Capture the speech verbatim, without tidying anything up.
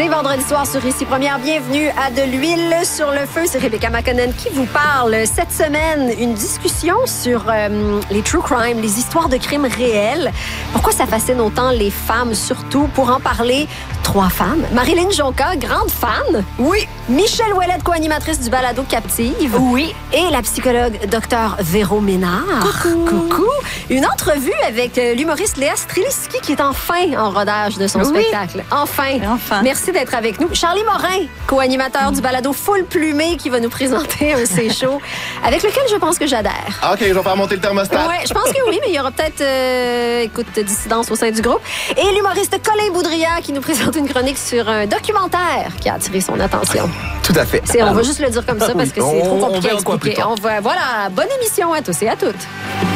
C'est vendredi soir sur Ici Première. Bienvenue à De l'huile sur le feu. C'est Rebecca McConnell qui vous parle. Cette semaine, une discussion sur euh, les true crime, les histoires de crimes réels. Pourquoi ça fascine autant les femmes, surtout? Pour en parler, trois femmes. Marilyn Jonca, grande fan. Oui. Michel Ouellette, co-animatrice du balado Captive. Oui. Et la psychologue Dr Véro Ménard. Coucou. Coucou. Une entrevue avec l'humoriste Léa Streliski qui est enfin en rodage de son Oui. spectacle. Enfin. Enfin. Merci d'être avec nous. Charlie Morin, co-animateur du balado Full Plumé, qui va nous présenter un C-show avec lequel je pense que j'adhère. OK, je vais faire monter le thermostat. Ouais, je pense que oui, mais il y aura peut-être, euh, écoute, dissidence au sein du groupe. Et l'humoriste Colin Boudria qui nous présente une chronique sur un documentaire qui a attiré son attention. Tout à fait. C'est, on va juste le dire comme ça parce que c'est On- trop on compliqué à verra quoi plus expliquer. tard. On va, voilà, bonne émission à tous et à toutes.